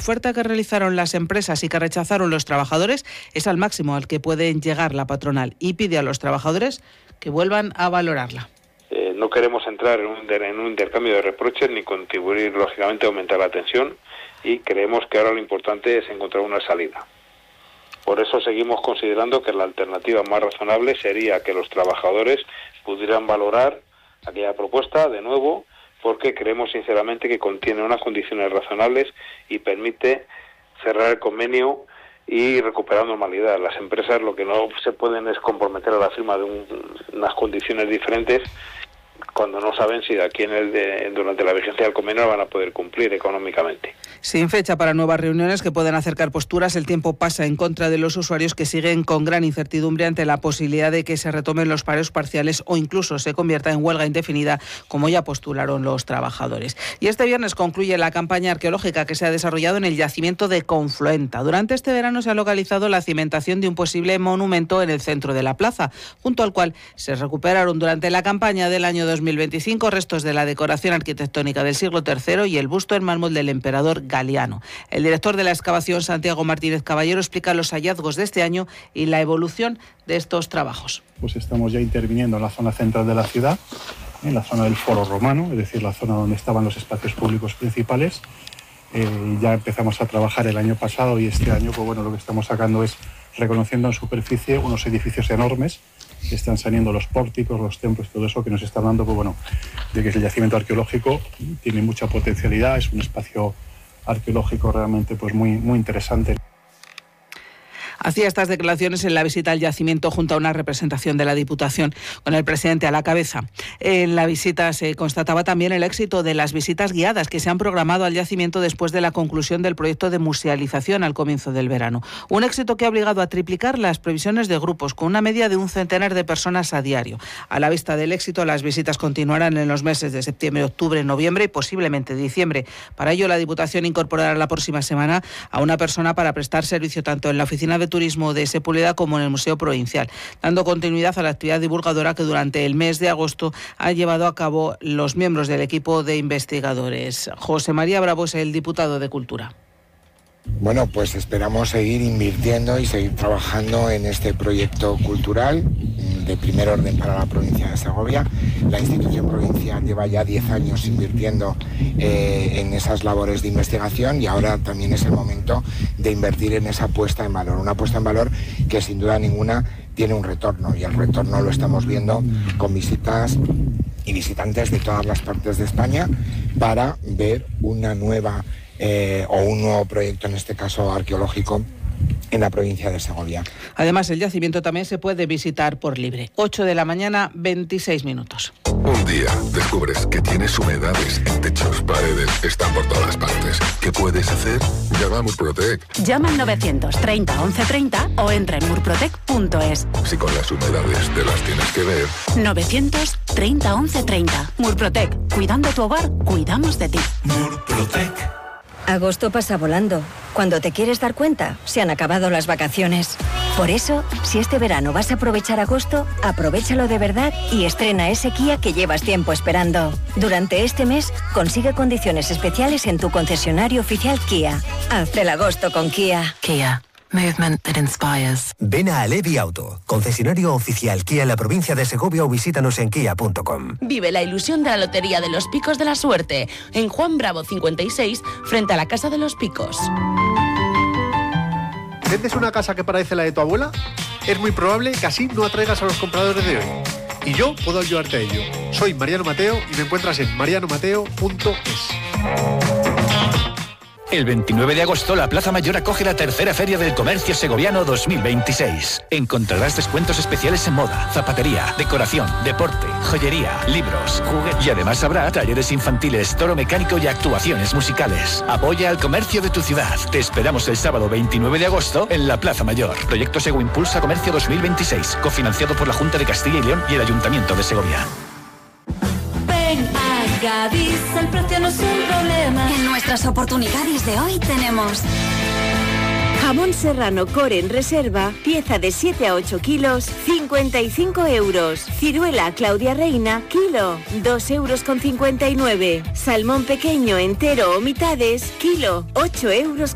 oferta que realizaron las empresas y que rechazaron los trabajadores es al máximo al que pueden llegar la patronal y pide a los trabajadores que vuelvan a valorarla. No queremos entrar en un intercambio de reproches ni contribuir, lógicamente, a aumentar la tensión, y creemos que ahora lo importante es encontrar una salida. Por eso seguimos considerando que la alternativa más razonable sería que los trabajadores pudieran valorar aquella propuesta de nuevo, porque creemos sinceramente que contiene unas condiciones razonables y permite cerrar el convenio y recuperar normalidad. Las empresas lo que no se pueden es comprometer a la firma de unas condiciones diferentes cuando no saben si de aquí durante la vigencia del convenio van a poder cumplir económicamente. Sin fecha para nuevas reuniones que pueden acercar posturas, el tiempo pasa en contra de los usuarios, que siguen con gran incertidumbre ante la posibilidad de que se retomen los paros parciales o incluso se convierta en huelga indefinida, como ya postularon los trabajadores. Y este viernes concluye la campaña arqueológica que se ha desarrollado en el yacimiento de Confluenta. Durante este verano se ha localizado la cimentación de un posible monumento en el centro de la plaza, junto al cual se recuperaron durante la campaña del año 2025 restos de la decoración arquitectónica del siglo III y el busto en mármol del emperador Galiano. El director de la excavación, Santiago Martínez Caballero, explica los hallazgos de este año y la evolución de estos trabajos. Pues estamos ya interviniendo en la zona central de la ciudad, en la zona del Foro Romano, es decir, la zona donde estaban los espacios públicos principales. Ya empezamos a trabajar el año pasado y este año, pues bueno, lo que estamos sacando es reconociendo en superficie unos edificios enormes. Están saliendo los pórticos, los templos, todo eso que nos está hablando, pues bueno, de que el yacimiento arqueológico tiene mucha potencialidad, es un espacio arqueológico realmente pues muy interesante. Hacía estas declaraciones en la visita al yacimiento junto a una representación de la Diputación, con el presidente a la cabeza. En la visita se constataba también el éxito de las visitas guiadas que se han programado al yacimiento después de la conclusión del proyecto de musealización al comienzo del verano. Un éxito que ha obligado a triplicar las previsiones de grupos, con una media de un centenar de personas a diario. A la vista del éxito, las visitas continuarán en los meses de septiembre, octubre, noviembre y posiblemente diciembre. Para ello, la Diputación incorporará la próxima semana a una persona para prestar servicio tanto en la oficina de turismo de Sepúlveda como en el Museo Provincial, dando continuidad a la actividad divulgadora que durante el mes de agosto ha llevado a cabo los miembros del equipo de investigadores. José María Bravo es el diputado de Cultura. Bueno, pues esperamos seguir invirtiendo y seguir trabajando en este proyecto cultural de primer orden para la provincia de Segovia. La institución provincial lleva ya 10 años invirtiendo en esas labores de investigación y ahora también es el momento de invertir en esa puesta en valor. Una puesta en valor que sin duda ninguna tiene un retorno y el retorno lo estamos viendo con visitas y visitantes de todas las partes de España para ver una nueva o un nuevo proyecto, en este caso arqueológico, en la provincia de Segovia. Además, el yacimiento también se puede visitar por libre. 8 de la mañana, 26 minutos. Un día descubres que tienes humedades en techos, paredes, están por todas partes. ¿Qué puedes hacer? Llama a Murprotec. Llama al 930 1130 o entra en murprotec.es. Si con las humedades te las tienes que ver. 930 1130. Murprotec. Cuidando tu hogar, cuidamos de ti. Murprotec. Agosto pasa volando. Cuando te quieres dar cuenta, se han acabado las vacaciones. Por eso, si este verano vas a aprovechar agosto, aprovéchalo de verdad y estrena ese Kia que llevas tiempo esperando. Durante este mes, consigue condiciones especiales en tu concesionario oficial Kia. Haz el agosto con Kia. Kia. Movement that inspires. Ven a Alevi Auto, concesionario oficial Kia en la provincia de Segovia o visítanos en kia.com. Vive la ilusión de la Lotería de los Picos de la Suerte en Juan Bravo 56, frente a la Casa de los Picos. ¿Vendes una casa que parece la de tu abuela? Es muy probable que así no atraigas a los compradores de hoy. Y yo puedo ayudarte a ello. Soy Mariano Mateo y me encuentras en marianomateo.es. El 29 de agosto, la Plaza Mayor acoge la tercera Feria del Comercio Segoviano 2026. Encontrarás descuentos especiales en moda, zapatería, decoración, deporte, joyería, libros, juguetes. Y además habrá talleres infantiles, toro mecánico y actuaciones musicales. Apoya al comercio de tu ciudad. Te esperamos el sábado 29 de agosto en la Plaza Mayor. Proyecto Sego Impulsa Comercio 2026, cofinanciado por la Junta de Castilla y León y el Ayuntamiento de Segovia. Ven a Gadis, el precio no es un problema. En nuestras oportunidades de hoy tenemos jamón serrano core en reserva, pieza de 7 a 8 kilos, 55 euros. Ciruela Claudia Reina, kilo, 2,59 euros. Salmón pequeño, entero o mitades, kilo, 8,99 euros.